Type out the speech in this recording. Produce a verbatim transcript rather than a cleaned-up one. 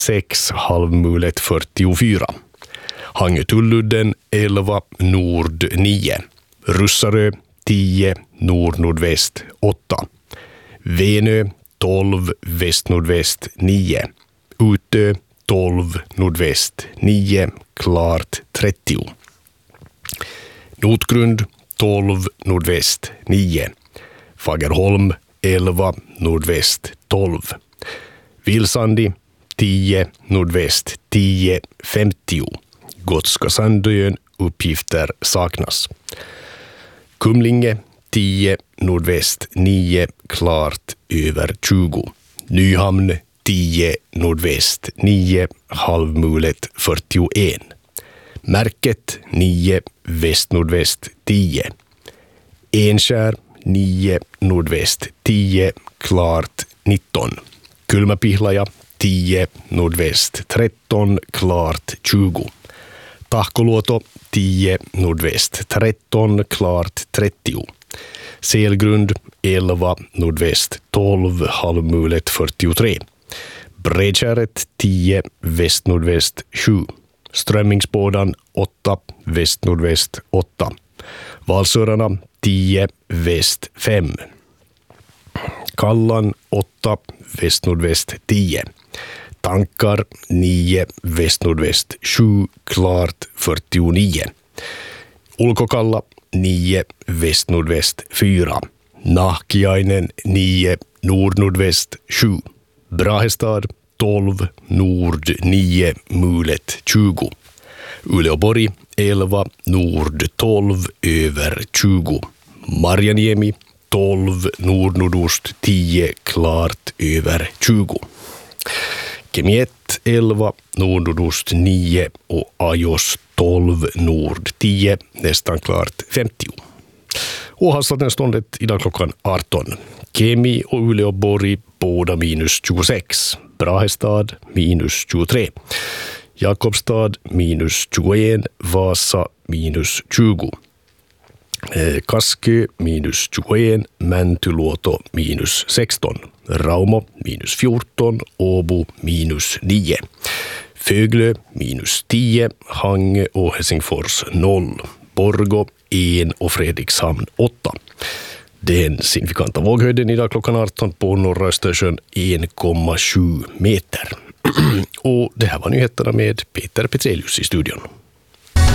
sex, halvmulet fyrtiofyra. Hangötulludden elva, nord nio. Russarö tio, nord-nordväst åtta. Venö tolv, väst-nordväst nio. Utö tolv, nordväst nio, klart trettio. Notgrund tolv, nordväst nio. Fagerholm elva, nordväst tolv. Vilsandi tio, nordväst tio, femtio. Gotska Sandön uppgifter saknas. Kumlinge tio, nordväst nio, klart över tjugo. Nyhamn tio, nordväst nio, halvmulet fyrtioen. Märket nio, väst-nordväst tio. Enskär nio, nordväst tio, klart nitton. Kulmapihlaja tio, nordväst tretton, klart tjugo. Tahkoluoto tio, nordväst tretton, klart trettio. Selgrund elva, nordväst tolv, halvmulet fyrtiotre. Bredkäret tio, väst-nordväst sju. Strömmingsbådan åtta, väst-nordväst åtta. Valsörarna tio, väst fem. Kallan åtta, väst-nordväst tio. Tankar nio, väst-nordväst sju, klart fyrtionio. Ulkokalla nio, väst-nordväst fyra. Nahkiainen nio, nord-nordväst sju. Brahestad tolv, nord nio, mulet tjugo. Uleåborg elva, nord tolv, över tjugo. Marjaniemi tolv, nord-nordost tio, klart över tjugo. Kemiet elva, nord-nordost nio och Ajos tolv, nord tio, nästan klart femtio. Och havsvattenståndet idag klockan arton. Kemi och Uleåborg båda minus tjugosex. Brahestad minus tjugotre. Jakobstad minus tjugoen. Vasa minus tjugo. Kaskö minus tjugoen. Mäntyluoto minus sexton. Raumo minus fjorton. Åbo minus nio. Föglö minus tio. Hangö och Helsingfors noll. Borgå en och Fredrikshamn åtta. Den signifikanta våghöjden idag klockan arton på norra Östersjön en komma sju meter. Och det här var nyheterna med Peter Petrelius i studion.